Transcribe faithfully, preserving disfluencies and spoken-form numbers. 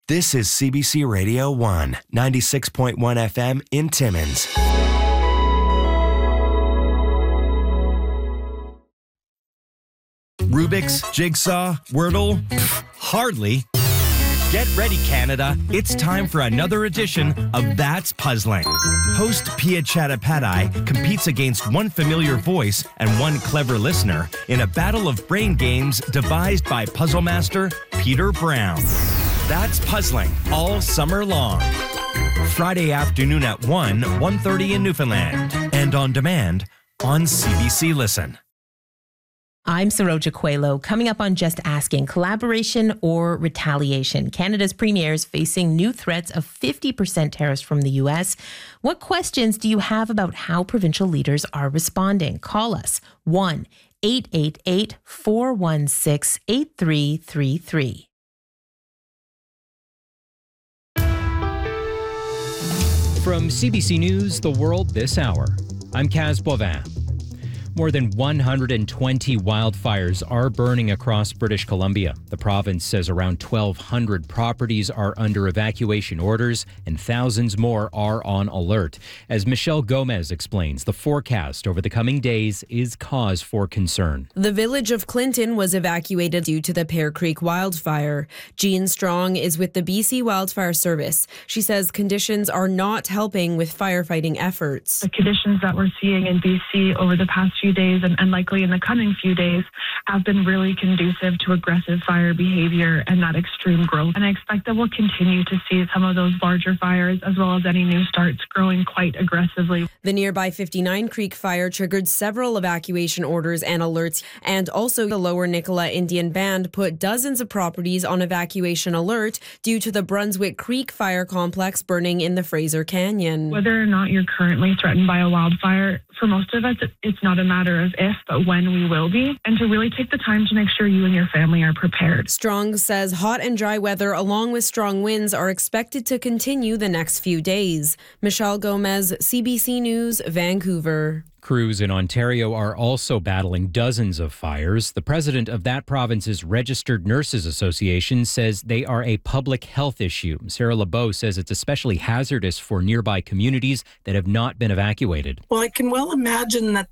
This is C B C Radio one, ninety-six point one F M in Timmins. Rubik's, Jigsaw, Wordle? Pfft, hardly. Get ready, Canada. It's time for another edition of That's Puzzling. Host Pia Chattopadhyay competes against one familiar voice and one clever listener in a battle of brain games devised by puzzle master Peter Brown. That's Puzzling all summer long. Friday afternoon at one, one thirty in Newfoundland. And on demand on C B C Listen. I'm Saroja Coelho. Coming up on Just Asking, collaboration or retaliation? Canada's premiers facing new threats of fifty percent tariffs from the U S. What questions do you have about how provincial leaders are responding? Call us one eight eight eight, four one six, eight three three three. From C B C News, The World This Hour, I'm Kaz Boivin. More than one hundred twenty wildfires are burning across British Columbia. The province says around twelve hundred properties are under evacuation orders and thousands more are on alert. As Michelle Gomez explains, the forecast over the coming days is cause for concern. The village of Clinton was evacuated due to the Pear Creek wildfire. Jean Strong is with the B C Wildfire Service. She says conditions are not helping with firefighting efforts. The conditions that we're seeing in B C over the past few days and, and likely in the coming few days have been really conducive to aggressive fire behavior and that extreme growth. And I expect that we'll continue to see some of those larger fires as well as any new starts growing quite aggressively. The nearby fifty-nine Creek fire triggered several evacuation orders and alerts, and also the Lower Nicola Indian Band put dozens of properties on evacuation alert due to the Brunswick Creek fire complex burning in the Fraser Canyon. Whether or not you're currently threatened by a wildfire, for most of us, it's not a matter of if, but when we will be, and to really take the time to make sure you and your family are prepared. Strong says hot and dry weather along with strong winds are expected to continue the next few days. Michelle Gomez, C B C News, Vancouver. Crews in Ontario are also battling dozens of fires. The president of that province's Registered Nurses Association says they are a public health issue. Sarah Lebeau says it's especially hazardous for nearby communities that have not been evacuated. Well, I can well imagine that